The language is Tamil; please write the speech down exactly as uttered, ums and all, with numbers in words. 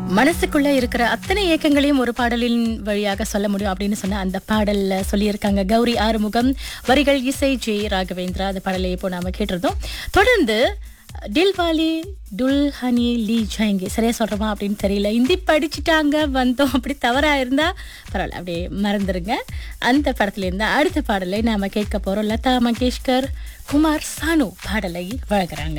மனசுக்குள்ள இருக்கிற அத்தனை ஏக்கங்களையும் ஒரு பாடலின் வழியாக சொல்ல முடியும் அப்படின்னு சொன்ன அந்த பாடல்ல சொல்லியிருக்காங்க கௌரி ஆறுமுகம். வரிகள் இசை ஜே ராகவேந்திரா. அந்த பாடலை இப்போ நாம கேட்டிருந்தோம். தொடர்ந்து டில்வாலி துல்ஹனி லீ ஜாயங்கே, சரியா சொல்றோமா அப்படின்னு தெரியல, ஹிந்தி படிச்சுட்டாங்க வந்தோம், அப்படி தவறா இருந்தா பரவாயில்ல, அப்படியே மறந்துருங்க. அந்த படத்துல இருந்தா அடுத்த பாடலை நாம கேட்க போறோம். லதா மங்கேஷ்கர், குமார் சானு பாடலை வழங்குறாங்க.